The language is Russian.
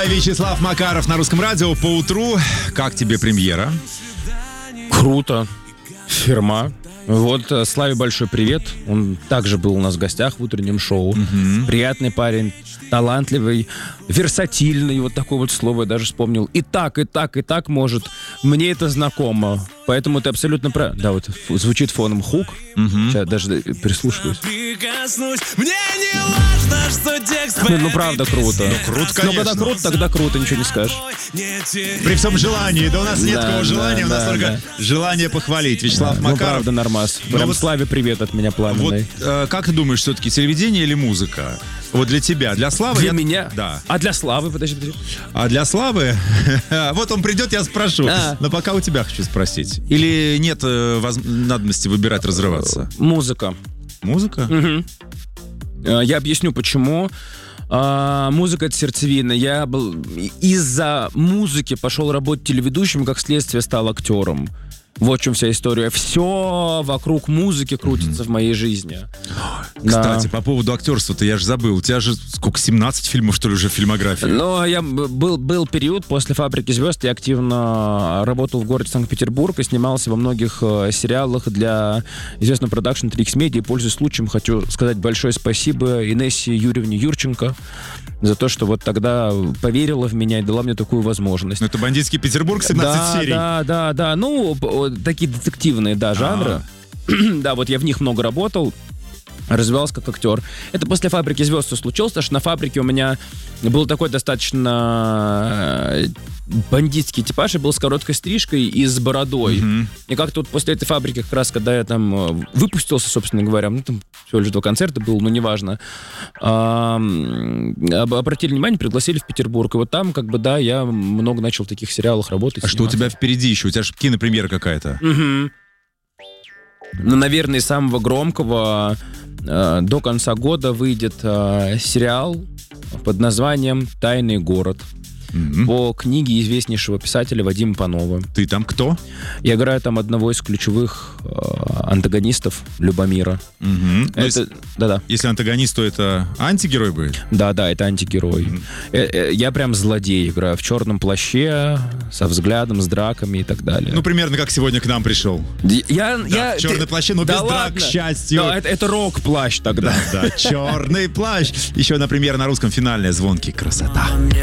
Вячеслав Макаров на Русском радио. Поутру. Как тебе премьера? Круто. Фирма. Вот Славе большой привет. Он также был у нас в гостях в утреннем шоу. Приятный парень, талантливый, версатильный. Вот такое вот слово я даже вспомнил. И так может. Мне это знакомо. Поэтому ты абсолютно прав. Да, вот звучит фоном хук. Сейчас даже прислушиваюсь. Ну, правда, круто. Круто, Но когда круто, тогда круто, ничего не скажешь. При всем желании. Да у нас нет Да, такого желания, да, у нас да, только желание похвалить. Вячеслав Ну, Макаров. правда, нормас. Прям вот- Славе привет от меня Вот пламенный. как ты думаешь, все-таки телевидение или музыка? Вот для тебя, для Славы? Для меня? Да. А для Славы, подожди. А для Славы? Вот он придет, я спрошу. Но пока у тебя хочу спросить. Или нет надобности выбирать, разрываться? Музыка. Музыка? Я объясню, почему. Музыка — это сердцевина. Я из-за музыки пошел работать телеведущим, как следствие стал актером. Вот в чем вся история. Все вокруг музыки крутится в моей жизни. Кстати, Да. по поводу актерства-то я же забыл. У тебя же сколько, 17 фильмов, что ли, уже в фильмографии? Но я был период после «Фабрики звезд», я активно работал в городе Санкт-Петербург и снимался во многих сериалах для известного продакшн 3X Media. И, пользуясь случаем, хочу сказать большое спасибо Инессе Юрьевне Юрченко за то, что вот тогда поверила в меня и дала мне такую возможность. Ну, это «Бандитский Петербург», 17 серий. Да. Ну, такие детективные, да, жанры. Да, вот я в них много работал. Развивался как актер. Это после «Фабрики звезд» все случилось, потому что на «Фабрике» у меня был такой достаточно бандитский типаж, и был с короткой стрижкой и с бородой. И как-то вот после этой «Фабрики», как раз когда я там выпустился, собственно говоря, ну там всего лишь 2 концерта было, но неважно, обратили внимание, пригласили в Петербург. И вот там, как бы, да, я много начал в таких сериалах работать. А что у тебя впереди еще? У тебя же кинопремьера какая-то. Ну, наверное, из самого громкого до конца года выйдет сериал под названием «Тайный город» по книге известнейшего писателя Вадима Панова. Ты там кто? Я играю там одного из ключевых антагонистов Любомира. Да-да. Если антагонист, то это антигерой будет? Да, это антигерой. Я прям злодей играю в черном плаще, со взглядом, с драками и так далее. Ну, примерно как сегодня к нам пришел. Я В черной плаще, но без драк, к счастью. Да, это рок-плащ тогда. Да, черный плащ. Еще, например, на русском финальная «Звонкий красота».